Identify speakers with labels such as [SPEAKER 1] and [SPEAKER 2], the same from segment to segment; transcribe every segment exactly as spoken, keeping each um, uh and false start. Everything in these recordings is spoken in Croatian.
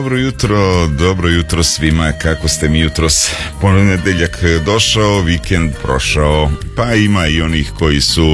[SPEAKER 1] Dobro jutro, dobro jutro svima, kako ste mi jutros? Ponedjeljak došao, vikend prošao, pa ima i onih koji su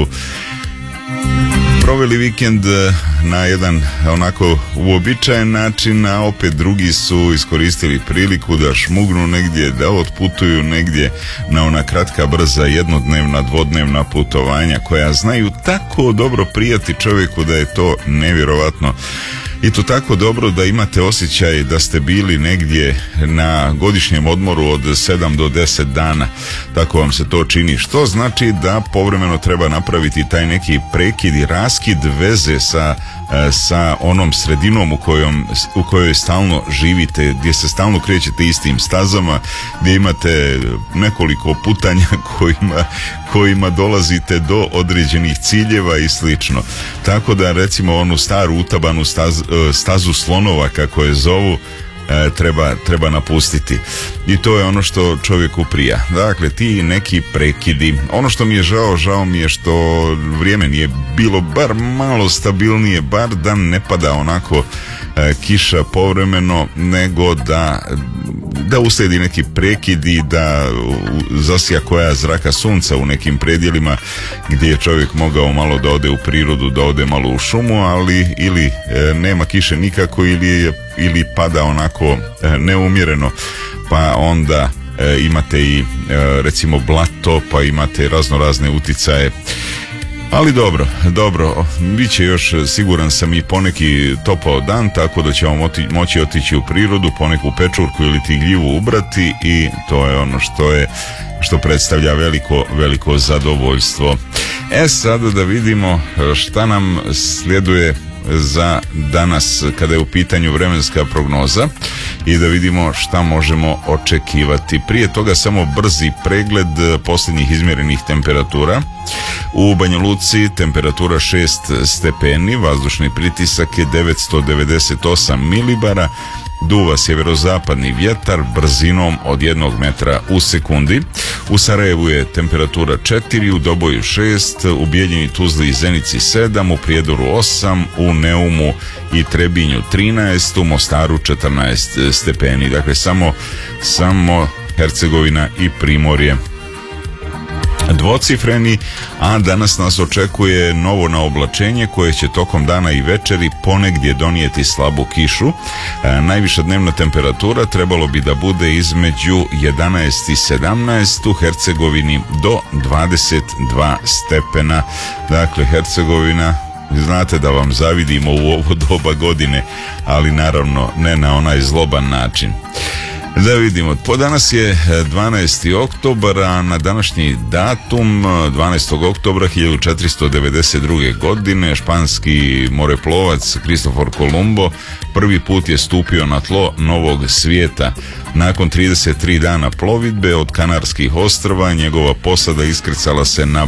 [SPEAKER 1] proveli vikend na jedan onako uobičajen način, a opet drugi su iskoristili priliku da šmugnu negdje, da otputuju negdje na ona kratka, brza, jednodnevna, dvodnevna putovanja koja znaju tako dobro prijati čovjeku da je to nevjerovatno. I to tako dobro da imate osjećaj da ste bili negdje na godišnjem odmoru od sedam do deset dana. Tako vam se to čini. Što znači da povremeno treba napraviti taj neki prekid i raskid veze sa, sa onom sredinom u, kojom, u kojoj stalno živite, gdje se stalno krećete istim stazama, gdje imate nekoliko putanja kojima, kojima dolazite do određenih ciljeva i slično. Tako da recimo onu staru utabanu stazu, stazu slonova, kako je zovu, treba, treba napustiti. I to je ono što čovjeku prija. Dakle, ti neki prekidi. Ono što mi je žao, žao mi je što vrijeme nije bilo bar malo stabilnije, bar da ne pada onako e, kiša povremeno, nego da da uslijedi neki prekid i da zasija koja zraka sunca u nekim predjelima gdje je čovjek mogao malo da ode u prirodu, da ode malo u šumu, ali ili e, nema kiše nikako ili, ili pada onako e, neumjereno, pa onda e, imate i e, recimo blato, pa imate razno razne uticaje. Ali dobro, dobro, bit će još, siguran sam, i poneki topao dan, tako da ćemo moti, moći otići u prirodu, poneku pečurku ili ti gljivu ubrati i to je ono što je, što predstavlja veliko, veliko zadovoljstvo. E sada da vidimo šta nam sljeduje za danas kada je u pitanju vremenska prognoza i da vidimo šta možemo očekivati. Prije toga samo brzi pregled posljednjih izmjerenih temperatura. U Banja Luci temperatura šest stepeni, vazdušni pritisak je devetsto devedeset osam milibara, duva sjeverozapadni vjetar brzinom od jednog metra u sekundi. U Sarajevu je temperatura četiri, u Doboju šest, u Bijeljini, Tuzli i Zenici sedam, u Prijedoru osam, u Neumu i Trebinju trinaest, u Mostaru četrnaest stepeni. Dakle, samo, samo Hercegovina i Primorje dvocifreni, a danas nas očekuje novo naoblačenje koje će tokom dana i večeri ponegdje donijeti slabu kišu. E, najviša dnevna temperatura trebalo bi da bude između jedanaest i sedamnaest, u Hercegovini do dvadeset dva stepena. Dakle, Hercegovina, znate da vam zavidimo u ovo doba godine, ali naravno ne na onaj zloban način. Da vidimo, po danas je dvanaesti oktobar, a na današnji datum dvanaestog oktobra hiljadu četiristo devedeset druge. godine španski moreplovac Kristofor Kolumbo prvi put je stupio na tlo novog svijeta. Nakon trideset tri dana plovidbe od Kanarskih ostrva njegova posada iskrcala se na